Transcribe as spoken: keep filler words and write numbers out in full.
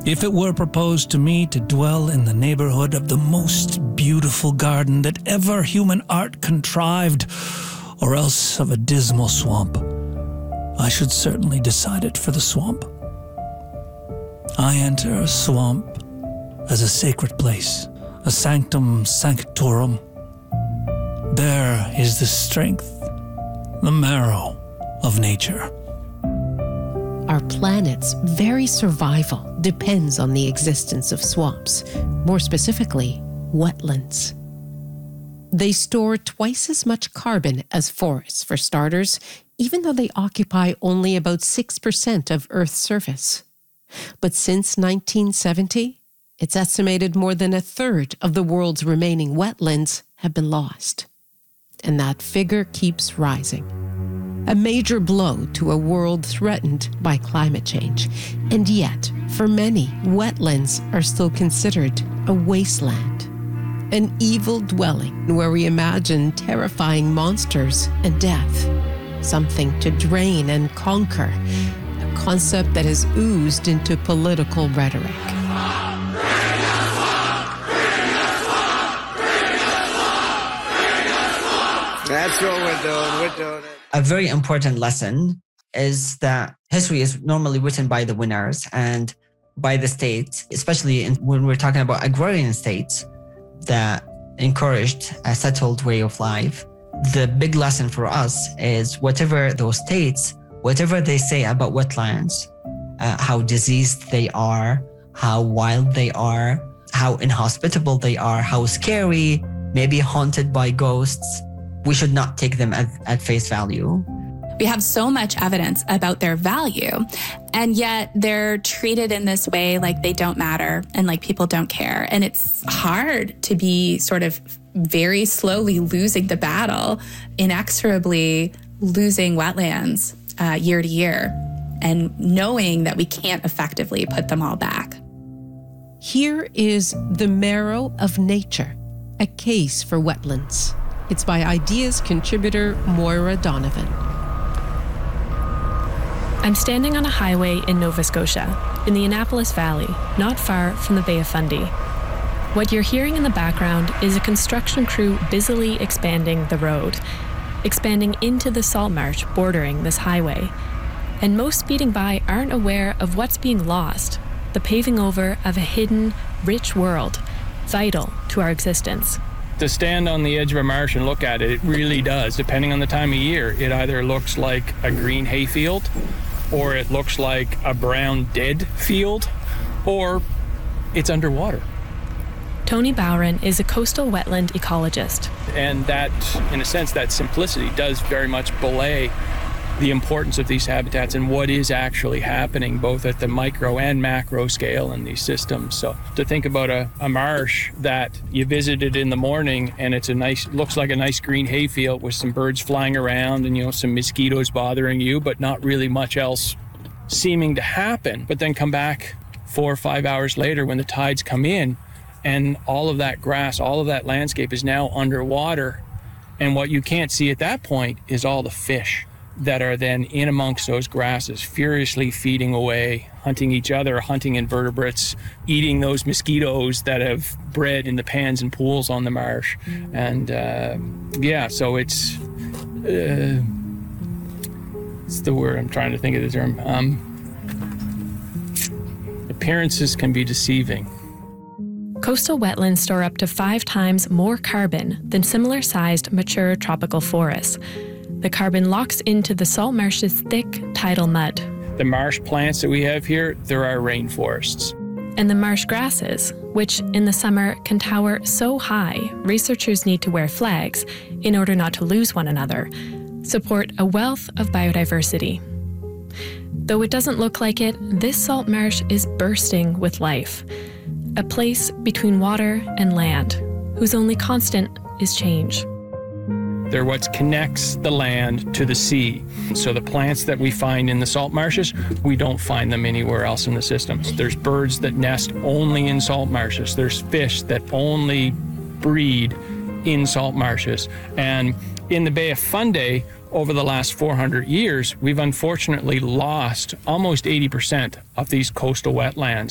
If it were proposed to me to dwell in the neighborhood of the most beautiful garden that ever human art contrived, or else of a dismal swamp, I should certainly decide it for the swamp. I enter a swamp as a sacred place, a sanctum sanctorum. There is the strength, the marrow of nature. Our planet's very survival depends on the existence of swamps, more specifically, wetlands. They store twice as much carbon as forests, for starters, even though they occupy only about six percent of Earth's surface. But since nineteen seventy, it's estimated more than a third of the world's remaining wetlands have been lost. And that figure keeps rising. A major blow to a world threatened by climate change. And yet, for many, wetlands are still considered a wasteland, an evil dwelling where we imagine terrifying monsters and death, something to drain and conquer, a concept that has oozed into political rhetoric. That's what we're doing, we're doing it. A very important lesson is that history is normally written by the winners and by the states, especially in, when we're talking about agrarian states that encouraged a settled way of life. The big lesson for us is whatever those states, whatever they say about wetlands, uh, how diseased they are, how wild they are, how inhospitable they are, how scary, maybe haunted by ghosts, we should not take them at, at face value. We have so much evidence about their value, and yet they're treated in this way like they don't matter and like people don't care. And it's hard to be sort of very slowly losing the battle, inexorably losing wetlands uh, year to year, and knowing that we can't effectively put them all back. Here is The Marrow of Nature, a case for wetlands. It's by Ideas contributor Moira Donovan. I'm standing on a highway in Nova Scotia, in the Annapolis Valley, not far from the Bay of Fundy. What you're hearing in the background is a construction crew busily expanding the road, expanding into the salt marsh bordering this highway. And most speeding by aren't aware of what's being lost, the paving over of a hidden, rich world, vital to our existence. To stand on the edge of a marsh and look at it, it really does. Depending on the time of year, it either looks like a green hayfield, or it looks like a brown dead field, or it's underwater. Tony Bowron is a coastal wetland ecologist. And that, in a sense, that simplicity does very much belay the importance of these habitats and what is actually happening both at the micro and macro scale in these systems. So to think about a, a marsh that you visited in the morning and it's a nice, looks like a nice green hayfield with some birds flying around and, you know, some mosquitoes bothering you, but not really much else seeming to happen. But then come back four or five hours later when the tides come in and all of that grass, all of that landscape is now underwater. And what you can't see at that point is all the fish that are then in amongst those grasses, furiously feeding away, hunting each other, hunting invertebrates, eating those mosquitoes that have bred in the pans and pools on the marsh. Mm. And uh, yeah, so it's, uh, it's the word I'm trying to think of the term. Um, appearances can be deceiving. Coastal wetlands store up to five times more carbon than similar-sized mature tropical forests. The carbon locks into the salt marsh's thick tidal mud. The marsh plants that we have here, they're our rainforests. And the marsh grasses, which in the summer can tower so high, researchers need to wear flags in order not to lose one another, support a wealth of biodiversity. Though it doesn't look like it, this salt marsh is bursting with life, a place between water and land, whose only constant is change. They're what connects the land to the sea. So the plants that we find in the salt marshes, we don't find them anywhere else in the systems. There's birds that nest only in salt marshes. There's fish that only breed in salt marshes. And in the Bay of Fundy, over the last four hundred years, we've unfortunately lost almost eighty percent of these coastal wetlands.